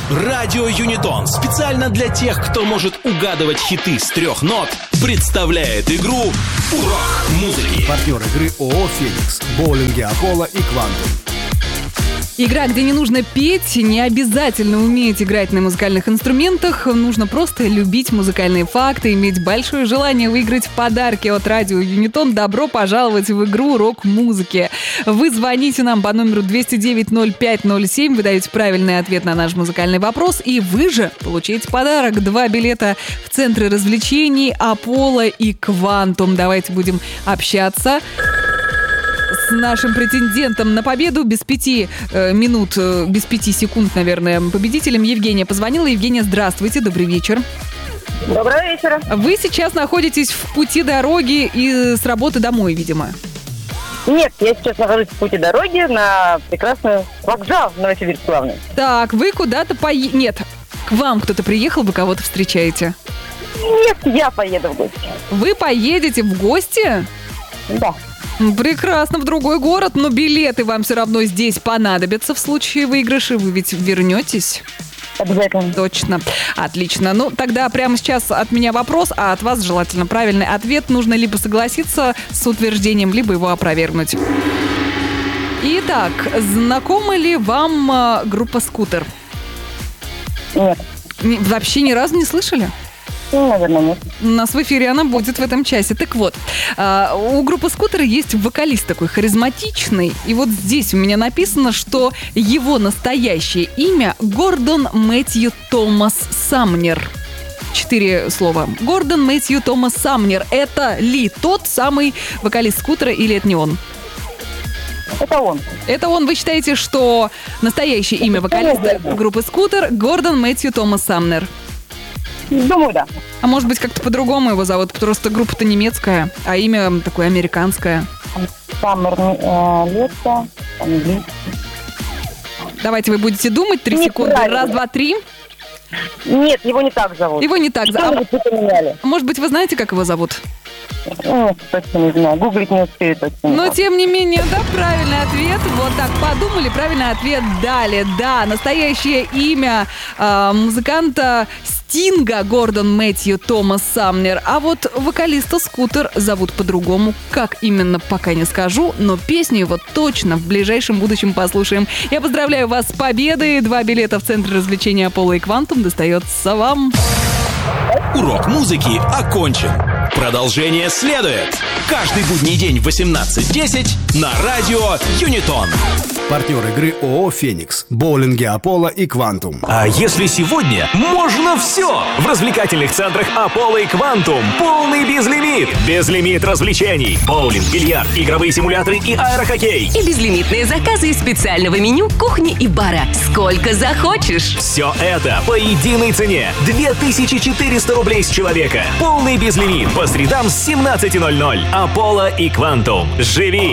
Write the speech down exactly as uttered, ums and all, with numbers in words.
Радио Юнитон специально для тех, кто может угадывать хиты с трех нот, представляет игру «Урок музыки». Партнер игры ООО «Феникс», боулинги Аполло и Квантум. Игра, где не нужно петь, не обязательно уметь играть на музыкальных инструментах, нужно просто любить музыкальные факты, иметь большое желание выиграть подарки от Радио Юнитон. Добро пожаловать в игру «Урок музыки». Вы звоните нам по номеру двести девять ноль пять ноль семь, вы даете правильный ответ на наш музыкальный вопрос, и вы же получаете подарок. Два билета в центры развлечений Аполло и Квантум. Давайте будем общаться с нашим претендентом на победу. Без пяти э, минут, э, без пяти секунд, наверное, победителем Евгения позвонила. Евгения, здравствуйте, добрый вечер. Доброго вечера. Вы сейчас находитесь в пути дороги и с работы домой, видимо. Нет, я сейчас нахожусь в пути дороги на прекрасный вокзал Новосибирск главный. Так, вы куда-то поедете... Нет, к вам кто-то приехал, вы кого-то встречаете? Нет, я поеду в гости. Вы поедете в гости? Да. Прекрасно, в другой город, но билеты вам все равно здесь понадобятся в случае выигрыша. Вы ведь вернетесь? Обязательно. Точно. Отлично. Ну, тогда прямо сейчас от меня вопрос, а от вас желательно правильный ответ. Нужно либо согласиться с утверждением, либо его опровергнуть. Итак, знакома ли вам э, группа «Скутер»? Нет. Вообще ни разу не слышали? Ну, наверное, нет. У нас в эфире она будет в этом часе. Так вот, у группы «Скутер» есть вокалист такой харизматичный. И вот здесь у меня написано, что его настоящее имя Гордон Мэтью Томас Самнер. Четыре слова. Гордон Мэтью Томас Самнер. Это ли тот самый вокалист «Скутера» или это не он? Это он. Это он. Вы считаете, что настоящее имя вокалиста группы «Скутер» Гордон Мэтью Томас Самнер? Думаю, да. А может быть, как-то по-другому его зовут? Просто группа-то немецкая, а имя такое американское. Саммер, э, лето, английский. Давайте вы будете думать. Три секунды. Раз, два, три. Нет, его не так зовут. Его не так зовут. А может быть, вы знаете, как его зовут? Ну, точно не знаю. Гуглить не успею точно. Но, тем не менее, да, правильный ответ. Вот так подумали, правильный ответ дали. Да, настоящее имя э, музыканта Стинга Гордон Мэтью Томас Самнер. А вот вокалиста «Скутер» зовут по-другому. Как именно, пока не скажу, но песню его точно в ближайшем будущем послушаем. Я поздравляю вас с победой. Два билета в центр развлечения «Аполло» и «Квантум» достается вам. Урок музыки окончен. Продолжение следует. Каждый будний день в восемнадцать десять на радио Юнитон. Партнер игры ООО «Феникс», боулинги Аполло и Квантум. А если сегодня можно все? В развлекательных центрах Аполло и Квантум полный безлимит. Безлимит развлечений. Боулинг, бильярд, игровые симуляторы и аэрохоккей. И безлимитные заказы из специального меню кухни и бара. Сколько захочешь. Все это по единой цене. две тысячи четыреста рублей с человека. Полный безлимит по средам с семнадцати ноль ноль. Аполло и Квантум. Живи!